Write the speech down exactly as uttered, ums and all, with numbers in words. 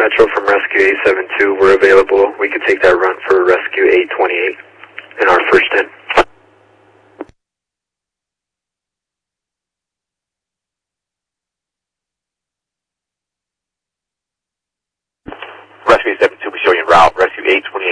Metro from Rescue eight seven two. We're available. We can take that run for Rescue eight twenty-eight in our first in. Rescue eight seven two, we show you en route. Rescue eight twenty-eight.